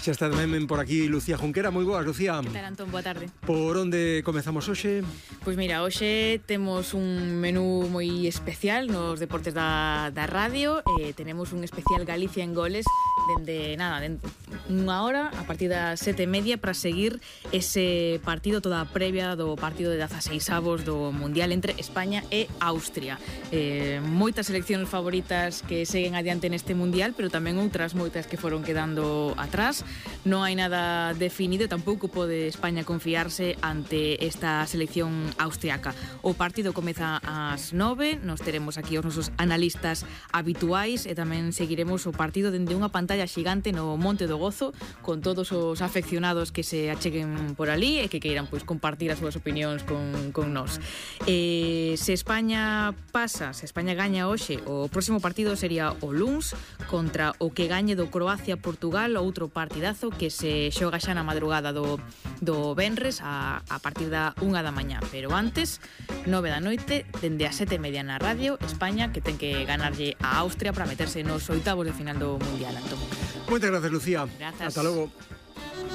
Xa está tamén por aquí Lucía Junquera. Moi boas, Lucía. Que tal, Antón? Boa tarde. Por onde comezamos hoxe? Pois mira, hoxe temos un menú moi especial nos deportes da radio. Tenemos un especial Galicia en goles dende unha hora a partir das 7:30 para seguir ese partido, toda a previa do partido de 16avos do Mundial entre España e Austria. Moitas seleccións favoritas que seguen adiante neste Mundial, pero tamén outras moitas que foron quedando atrás. Non hai nada definido, tampouco pode España confiarse ante esta selección austriaca. O partido comeza ás 9, nos teremos aquí os nosos analistas habituais e tamén seguiremos o partido dende unha pantalla xigante no Monte do Gozo con todos os afeccionados que se acheguen por ali e que queiran compartir as súas opinións con nós. Se España pasa, se España gaña hoxe, o próximo partido sería o luns contra o que gañe do Croacia-Portugal, outro partidazo que se xoga xa na madrugada do venres a partir da 1 da mañá, pero antes 9 da noite, dende as 7:30 na radio España, que ten que ganarlle a Austria para meterse nos oitavos de final do Mundial, Antón. Moitas gracias, Lucía. Grazas. Ata logo.